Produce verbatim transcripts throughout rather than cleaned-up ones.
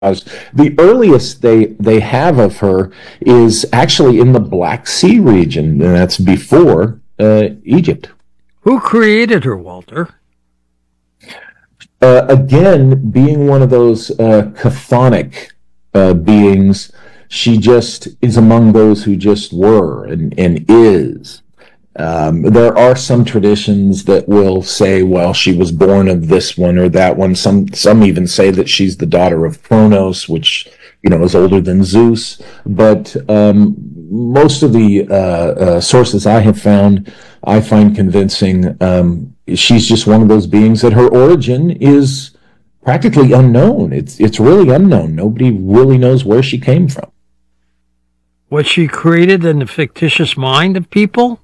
The earliest they they have of her is actually in the Black Sea region, and that's before uh, Egypt. Who created her, Walter? Uh, again, being one of those uh, chthonic uh, beings, she just is among those who just were and, and is. Um, there are some traditions that will say, well, she was born of this one or that one. Some some even say that she's the daughter of Kronos, which, you know, is older than Zeus. But um, most of the uh, uh, sources I have found, I find convincing. Um, she's just one of those beings that her origin is practically unknown. It's it's really unknown. Nobody really knows where she came from. Was she created in the fictitious mind of people?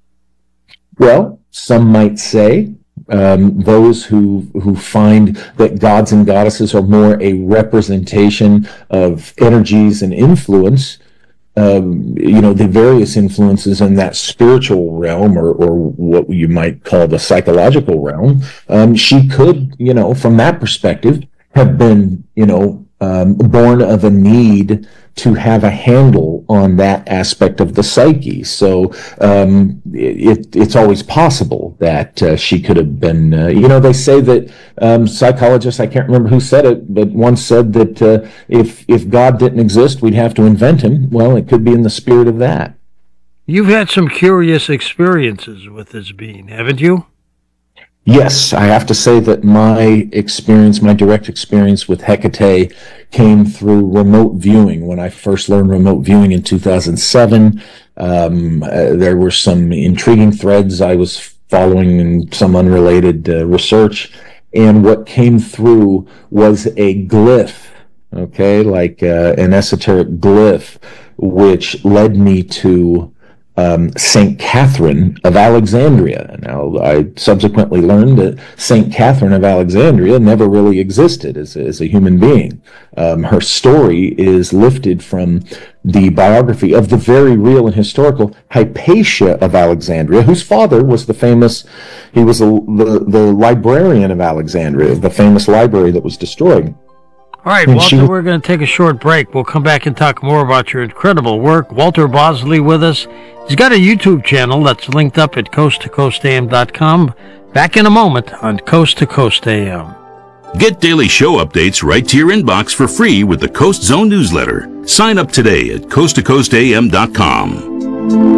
Well, some might say, um, those who who find that gods and goddesses are more a representation of energies and influence, um, you know, the various influences in that spiritual realm, or, or what you might call the psychological realm. Um, she could, you know, from that perspective, have been, you know, um, born of a need to have a handle on that aspect of the psyche. So um, it, it's always possible that uh, she could have been, uh, you know, they say that um, psychologists, I can't remember who said it, but once said that uh, if, if God didn't exist, we'd have to invent him. Well, it could be in the spirit of that. You've had some curious experiences with this being, haven't you? Yes, I have to say that my experience, my direct experience with Hecate came through remote viewing. When I first learned remote viewing in two thousand seven, um, uh, there were some intriguing threads I was following in some unrelated uh, research, and what came through was a glyph, okay, like uh, an esoteric glyph, which led me to Um, Saint Catherine of Alexandria. Now, I subsequently learned that Saint Catherine of Alexandria never really existed as, as a human being. Um, her story is lifted from the biography of the very real and historical Hypatia of Alexandria, whose father was the famous, he was a, the, the librarian of Alexandria, the famous library that was destroyed. All right, And Walter, she, we're going to take a short break. We'll come back and talk more about your incredible work. Walter Bosley with us. He's got a YouTube channel that's linked up at coast to coast a m dot com. Back in a moment on Coast to Coast A M. Get daily show updates right to your inbox for free with the Coast Zone newsletter. Sign up today at coast to coast a m dot com.